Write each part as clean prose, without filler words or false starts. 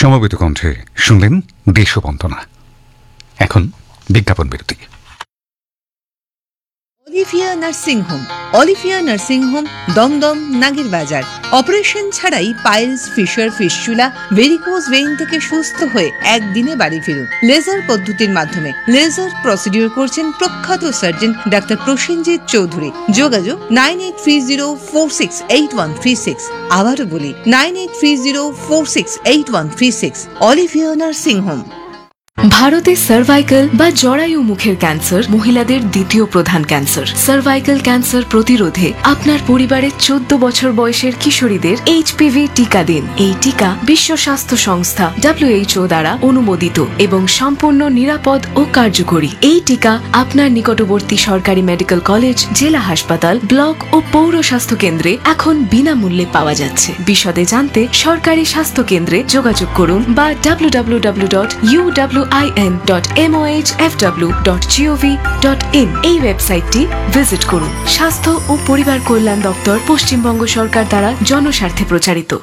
সমবেত কণ্ঠে শুনলেন দেশবন্দনা। এখন বিজ্ঞাপন বিরতি। Olivia nursing home. Olivia nursing home, Dumdum, নাগের বাজার। অপারেশন ছাড়াই piles, fisher, fistula, varicose vein থেকে সুস্থ হয়ে একদিনে বাড়ি ফিরুন লেজার পদ্ধতির মাধ্যমে। লেজার প্রসিডিউর করছেন প্রখ্যাত সার্জন ডাক্তার প্রসেনজিৎ চৌধুরী। যোগাযোগ 9830468136। আবারও বলি 9830468136। Olivia nursing home. ভারতে সার্ভাইকাল বা জরায়ু মুখের ক্যান্সার মহিলাদের দ্বিতীয় প্রধান ক্যান্সার। সার্ভাইকাল ক্যান্সার প্রতিরোধে আপনার পরিবারের 14 বছর বয়সের কিশোরীদের এইচপিভি টিকা দিন। এই টিকা বিশ্ব স্বাস্থ্য সংস্থা WHO দ্বারা অনুমোদিত এবং সম্পূর্ণ নিরাপদ ও কার্যকরী। এই টিকা আপনার নিকটবর্তী সরকারি মেডিকেল কলেজ, জেলা হাসপাতাল, ব্লক ও পৌর স্বাস্থ্য কেন্দ্রে এখন বিনামূল্যে পাওয়া যাচ্ছে। বিশদে জানতে সরকারি স্বাস্থ্য কেন্দ্রে যোগাযোগ করুন বা www.uwin.mohfw.gov.in এই ওয়েবসাইটটি ভিজিট করুন। স্বাস্থ্য ও পরিবার কল্যাণ দপ্তর, পশ্চিমবঙ্গ সরকার দ্বারা জনস্বার্থে প্রচারিত।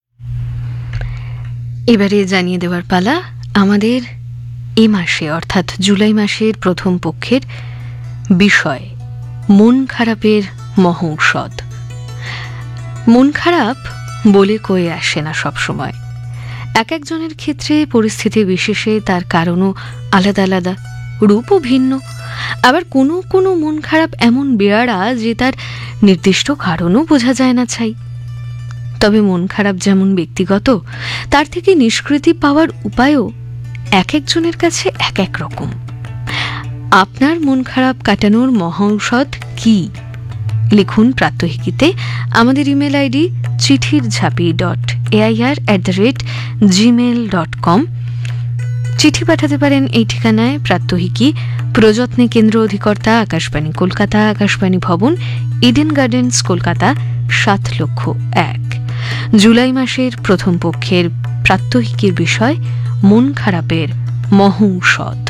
এবারে জানিয়ে দেওয়ার পালা আমাদের এ মাসে অর্থাৎ জুলাই মাসের প্রথম পক্ষের বিষয়, মন খারাপের মহৌষধ। মন খারাপ বলে কয়ে আসে না সবসময়। এক একজনের ক্ষেত্রে পরিস্থিতি বিশেষে তার কারণও আলাদা আলাদা, রূপও ভিন্ন। আবার কোনো কোনো মন খারাপ এমন বেয়াড়া যে তার নির্দিষ্ট কারণও বোঝা যায় না ছাই। তবে মন খারাপ যেমন ব্যক্তিগত, তার থেকে নিষ্কৃতি পাওয়ার উপায়ও এক একজনের কাছে এক এক রকম। আপনার মন খারাপ কাটানোর মহৌষধ কি? লিখুন প্রাত্যহিকীতে। আমাদের ইমেল আইডি chithirjhapi.air@gmail.com। চিঠি পাঠাতে পারেন এই ঠিকানায়। প্রাত্যহিকী, প্রযত্নে কেন্দ্র অধিকর্তা, আকাশবাণী কলকাতা, আকাশবাণী ভবন, ইডেন গার্ডেন্স, কলকাতা ৭,০০,০০০। জুলাই মাসের প্রথম পক্ষের প্রাত্যহিকীর বিষয়, মন খারাপের মহৌষধ।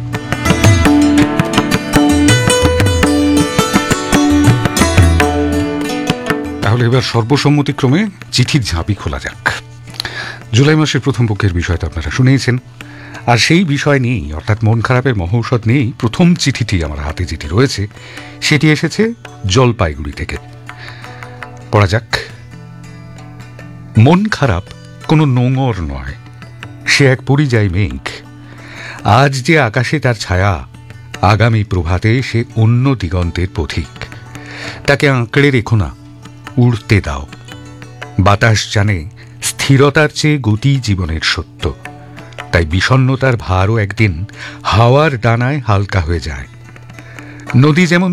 তাহলে এবার সর্বসম্মতিক্রমে চিঠির ঝাঁপি খোলা যাক। জুলাই মাসের প্রথম পক্ষের বিষয়টা আপনারা শুনেছেন, আর সেই বিষয় নিয়েই অর্থাৎ মন খারাপের মহৌষধ নিয়েই প্রথম চিঠিটি আমার হাতে যেটি রয়েছে সেটি এসেছে জলপাইগুড়ি থেকে। পড়া যাক। মন খারাপ কোনো নোঙর নয়, সে এক পরিযায়ী মেঘ। আজ যে আকাশে তার ছায়া, আগামী প্রভাতে সে অন্য দিগন্তের পথিক। তাকে আঁকড়ে রেখো না, উড়তে দাও। বাতাস জানে স্থিরতার চেয়ে গতি জীবনের সত্য, তাই বিষণ্ণতার ভারও একদিন হাওয়ার ডানায় হালকা হয়ে যায়। নদী যেমন